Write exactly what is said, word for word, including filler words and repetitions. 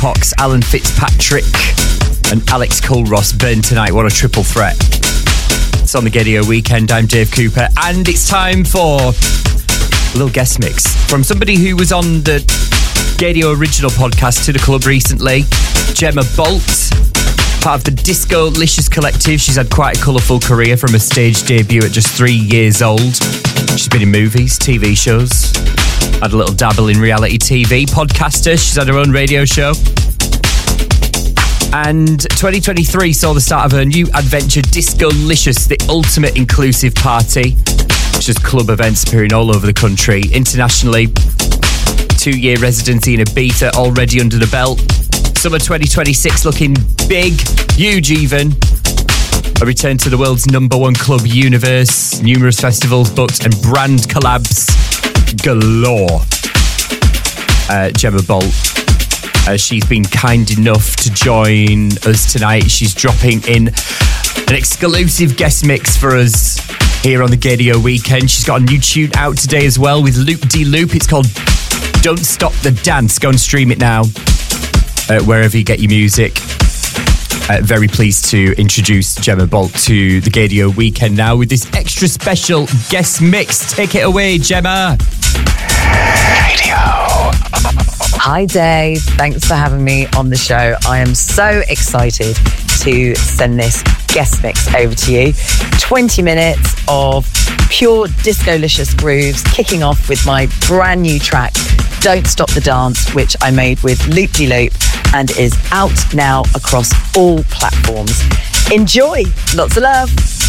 Pox, Alan Fitzpatrick and Alex Culross. Burn Tonight. What a triple threat. It's on the Gaydio Weekend. I'm Dave Cooper, and it's time for a little guest mix from somebody who was on the Gaydio original podcast To The Club recently, Gemma Bolt, part of the Disco-licious collective. She's had quite a colourful career from a stage debut at just three years old. She's been in movies, T V shows, had a little dabble in reality T V, podcaster. She's had her own radio show. And twenty twenty-three saw the start of her new adventure, Disco-licious, the ultimate inclusive party. It's just club events appearing all over the country. Internationally, two-year residency in Ibiza already under the belt. Summer twenty twenty-six looking big, huge even. A return to the world's number one club universe. Numerous festivals booked and brand collabs galore. Uh, Gemma Bolt, uh, she's been kind enough to join us tonight. She's dropping in an exclusive guest mix for us here on the Gaydio Weekend. She's got a new tune out today as well with Loop De Loop. It's called Don't Stop the Dance. Go and stream it now, uh, wherever you get your music. Uh, very pleased to introduce Gemma Bolt to the Gaydio Weekend now with this extra special guest mix. Take it away, Gemma. Gaydio. Hi, Dave. Thanks for having me on the show. I am so excited to send this guest mix over to you. twenty minutes of pure disco-licious grooves, kicking off with my brand new track, Don't Stop the Dance, which I made with Loop De Loop and is out now across all platforms. Enjoy. Lots of love.